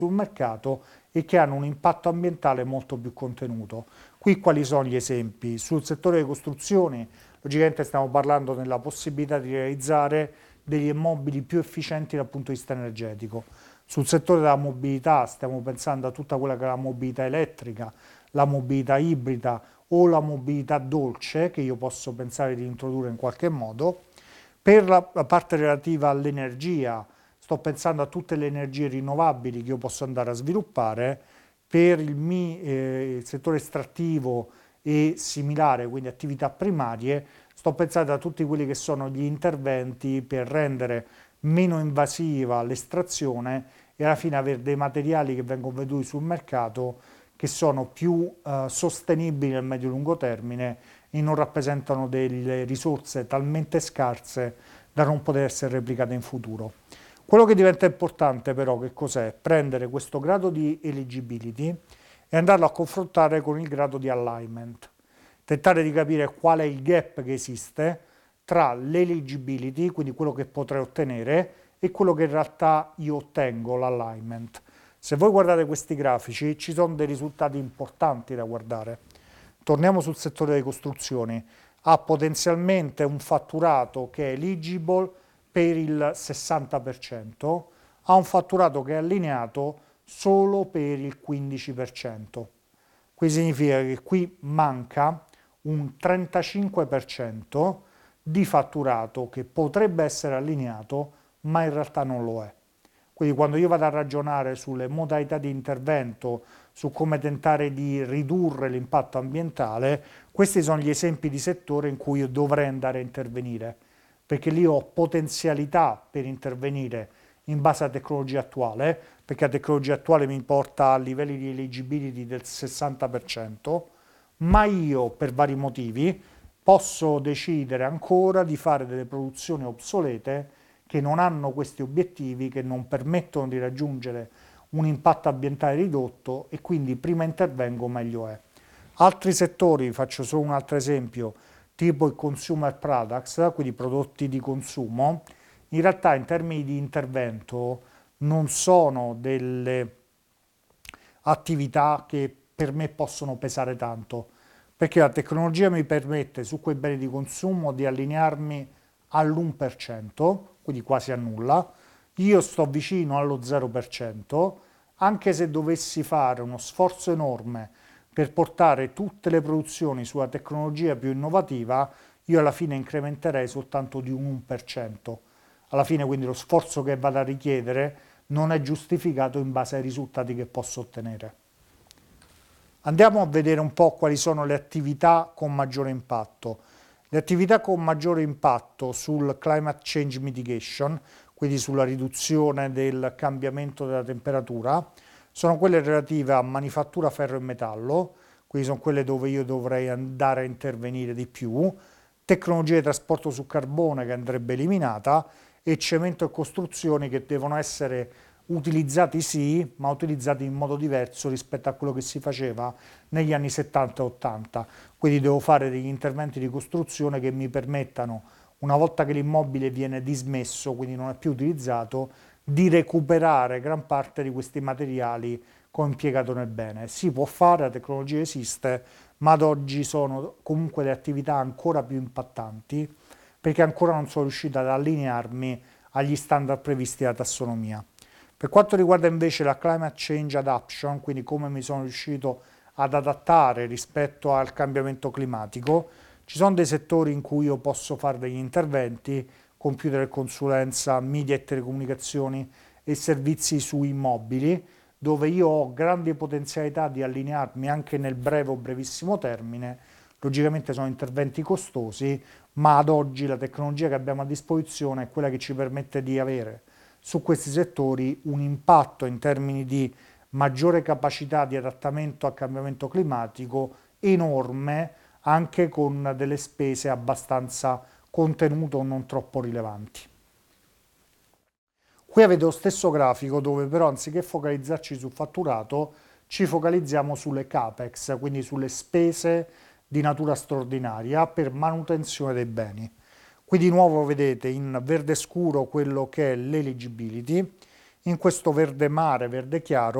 sul mercato e che hanno un impatto ambientale molto più contenuto. Qui quali sono gli esempi? Sul settore delle costruzioni, logicamente stiamo parlando della possibilità di realizzare degli immobili più efficienti dal punto di vista energetico. Sul settore della mobilità stiamo pensando a tutta quella che è la mobilità elettrica, la mobilità ibrida o la mobilità dolce che io posso pensare di introdurre in qualche modo. Per la parte relativa all'energia, sto pensando a tutte le energie rinnovabili che io posso andare a sviluppare. Per il settore estrattivo e similare, quindi attività primarie, sto pensando a tutti quelli che sono gli interventi per rendere meno invasiva l'estrazione e alla fine avere dei materiali che vengono venduti sul mercato che sono più sostenibili nel medio-lungo termine e non rappresentano delle risorse talmente scarse da non poter essere replicate in futuro. Quello che diventa importante però che cos'è? Prendere questo grado di eligibility e andarlo a confrontare con il grado di alignment, tentare di capire qual è il gap che esiste tra l'eligibility, quindi quello che potrei ottenere, e quello che in realtà io ottengo, l'alignment. Se voi guardate questi grafici ci sono dei risultati importanti da guardare. Torniamo sul settore delle costruzioni. Ha potenzialmente un fatturato che è eligible per il 60%, ha un fatturato che è allineato solo per il 15%. Quindi significa che qui manca un 35% di fatturato che potrebbe essere allineato, ma in realtà non lo è. Quindi quando io vado a ragionare sulle modalità di intervento, su come tentare di ridurre l'impatto ambientale, questi sono gli esempi di settore in cui io dovrei andare a intervenire, perché lì ho potenzialità per intervenire in base alla tecnologia attuale, perché la tecnologia attuale mi porta a livelli di eligibility del 60%, ma io per vari motivi posso decidere ancora di fare delle produzioni obsolete che non hanno questi obiettivi, che non permettono di raggiungere un impatto ambientale ridotto e quindi prima intervengo meglio è. Altri settori, faccio solo un altro esempio, tipo i consumer products, quindi prodotti di consumo, in realtà in termini di intervento non sono delle attività che per me possono pesare tanto, perché la tecnologia mi permette su quei beni di consumo di allinearmi all'1%, quindi quasi a nulla. Io sto vicino allo 0%, anche se dovessi fare uno sforzo enorme per portare tutte le produzioni sulla tecnologia più innovativa, io alla fine incrementerei soltanto di un 1%. Alla fine quindi lo sforzo che vado a richiedere non è giustificato in base ai risultati che posso ottenere. Andiamo a vedere un po' quali sono le attività con maggiore impatto. Le attività con maggiore impatto sul climate change mitigation, quindi sulla riduzione del cambiamento della temperatura, sono quelle relative a manifattura ferro e metallo, quindi sono quelle dove io dovrei andare a intervenire di più, tecnologia di trasporto su carbone che andrebbe eliminata e cemento e costruzioni che devono essere utilizzati sì, ma utilizzati in modo diverso rispetto a quello che si faceva negli anni 70 e 80. Quindi devo fare degli interventi di costruzione che mi permettano, una volta che l'immobile viene dismesso, quindi non è più utilizzato, di recuperare gran parte di questi materiali che ho impiegato nel bene. Si può fare, la tecnologia esiste, ma ad oggi sono comunque le attività ancora più impattanti perché ancora non sono riuscito ad allinearmi agli standard previsti dalla tassonomia. Per quanto riguarda invece la climate change adaptation, quindi come mi sono riuscito ad adattare rispetto al cambiamento climatico, ci sono dei settori in cui io posso fare degli interventi, computer e consulenza, media e telecomunicazioni e servizi su immobili, dove io ho grandi potenzialità di allinearmi anche nel breve o brevissimo termine. Logicamente sono interventi costosi, ma ad oggi la tecnologia che abbiamo a disposizione è quella che ci permette di avere su questi settori un impatto in termini di maggiore capacità di adattamento al cambiamento climatico enorme, anche con delle spese abbastanza contenute o non troppo rilevanti. Qui avete lo stesso grafico dove però anziché focalizzarci sul fatturato, ci focalizziamo sulle capex, quindi sulle spese di natura straordinaria per manutenzione dei beni. Qui di nuovo vedete in verde scuro quello che è l'eligibility, in questo verde mare, verde chiaro,